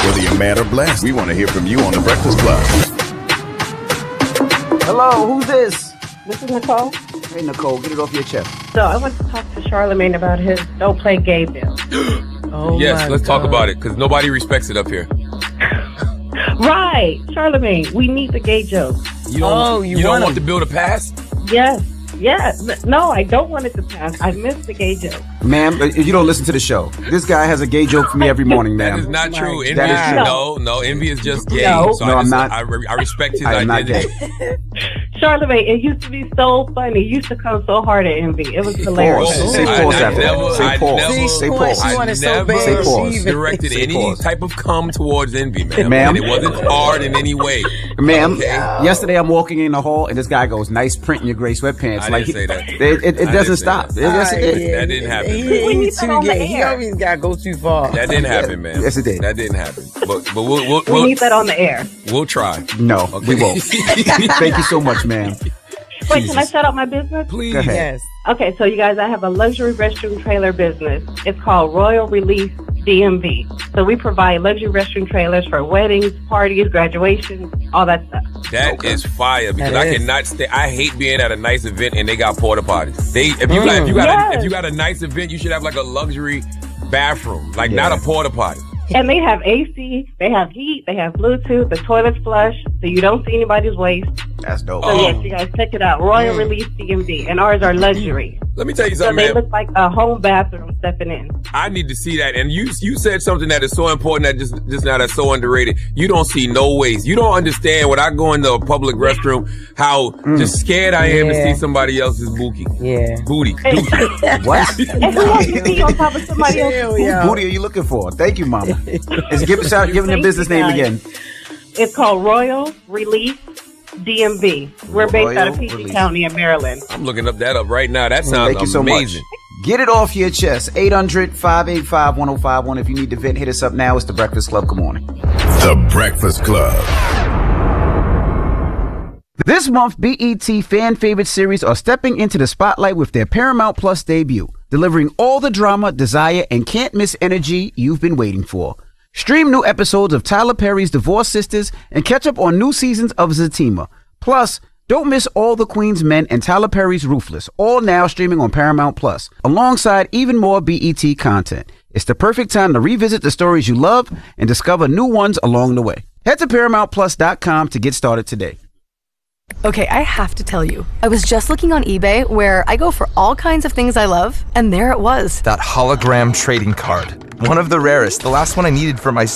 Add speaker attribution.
Speaker 1: Whether you're mad or blessed, we want to hear from you on The Breakfast Club.
Speaker 2: Hello, who's this?
Speaker 3: This is Nicole.
Speaker 2: Hey, Nicole, get it off your chest.
Speaker 3: So I want to talk to Charlamagne about his Don't Play Gay bill.
Speaker 4: Yes, let's talk about it, because nobody respects it up here.
Speaker 3: Right. Charlamagne, we need the gay joke.
Speaker 4: You don't want the bill to pass?
Speaker 3: Yes. No, I don't want it to pass. I missed the gay joke.
Speaker 2: Ma'am, you don't listen to the show. This guy has a gay joke for me every morning, ma'am.
Speaker 4: That is not true. Envy
Speaker 2: That is
Speaker 4: no, Envy is just gay.
Speaker 3: No.
Speaker 4: So
Speaker 2: No, I'm not.
Speaker 4: I respect his
Speaker 2: I am not
Speaker 4: identity.
Speaker 2: gay.
Speaker 3: Charlamagne, it used to be so funny. You used to come so hard at Envy. It was hilarious.
Speaker 2: Say pause after that. Say pause. Say pause.
Speaker 4: I never
Speaker 2: Say pause.
Speaker 4: directed
Speaker 2: Say
Speaker 4: any
Speaker 2: pause.
Speaker 4: type of cum towards Envy, ma'am.
Speaker 2: Ma'am.
Speaker 4: And it wasn't hard in any way.
Speaker 2: Ma'am,
Speaker 4: Okay.
Speaker 2: yesterday I'm walking in the hall and this guy goes, "Nice print in your gray sweatpants."
Speaker 4: I didn't say that.
Speaker 2: It
Speaker 4: I
Speaker 2: doesn't
Speaker 4: didn't say
Speaker 2: stop.
Speaker 4: that.
Speaker 2: Yes, it did.
Speaker 4: That didn't happen.
Speaker 3: We need that on the
Speaker 5: He
Speaker 3: air.
Speaker 5: always got to go too far.
Speaker 4: That didn't happen, man.
Speaker 2: Yes, it did.
Speaker 4: That didn't happen. But
Speaker 3: We need that on the air.
Speaker 4: we'll try.
Speaker 2: No, we
Speaker 4: Okay.
Speaker 2: won't. Thank you so much, ma'am.
Speaker 3: Wait, can I shout out my business?
Speaker 4: Please.
Speaker 2: Go ahead.
Speaker 5: Yes.
Speaker 3: Okay, so you guys, I have a luxury restroom trailer business. It's called Royal Release DMV. So we provide luxury restroom trailers for weddings, parties, graduations, all that stuff.
Speaker 4: That is fire, because
Speaker 5: That
Speaker 4: I
Speaker 5: is.
Speaker 4: cannot stay. I hate being at a nice event and they got porta potties. If you got a nice event, you should have like a luxury bathroom, like not a porta potty.
Speaker 3: And they have AC, they have heat, they have Bluetooth, the toilets flush, so you don't see anybody's waist.
Speaker 2: That's dope.
Speaker 3: So yes, you guys check it out. Royal Release DMV. And ours are luxury.
Speaker 4: Let me tell you
Speaker 3: So
Speaker 4: something,
Speaker 3: they
Speaker 4: man.
Speaker 3: look like a home bathroom stepping in.
Speaker 4: I need to see that. And you said something that is so important that just now that's so underrated. You don't see no waste. You don't understand when I go into a public restroom how just scared I am to
Speaker 5: Yeah.
Speaker 4: see somebody else's booty.
Speaker 5: Yeah.
Speaker 4: Booty.
Speaker 2: What?
Speaker 3: And who wants to be on top of somebody else's
Speaker 5: Hell
Speaker 3: booty?
Speaker 5: yeah.
Speaker 2: Who are you looking for? Thank you, Mama. Give them the
Speaker 3: Thank
Speaker 2: business
Speaker 3: you,
Speaker 2: name
Speaker 3: guys.
Speaker 2: again.
Speaker 3: It's called Royal Release DMV. We're based out of
Speaker 2: Royal
Speaker 3: PG
Speaker 2: Release.
Speaker 3: County in Maryland.
Speaker 4: I'm looking that up right now. That sounds
Speaker 2: Thank you so
Speaker 4: amazing.
Speaker 2: much. Get it off your chest. 800-585-1051. If you need to vent, hit us up now. It's The Breakfast Club. Good morning.
Speaker 1: The Breakfast Club.
Speaker 2: This month, BET fan favorite series are stepping into the spotlight with their Paramount Plus debut, delivering all the drama, desire, and can't miss energy you've been waiting for. Stream new episodes of Tyler Perry's Divorced Sisters and catch up on new seasons of Zatima. Plus, don't miss All the Queen's Men and Tyler Perry's Ruthless, all now streaming on Paramount Plus, alongside even more BET content. It's the perfect time to revisit the stories you love and discover new ones along the way. Head to ParamountPlus.com to get started today.
Speaker 6: Okay, I have to tell you, I was just looking on eBay where I go for all kinds of things I love, and there it was.
Speaker 7: That hologram trading card. One of the rarest. The last one I needed for my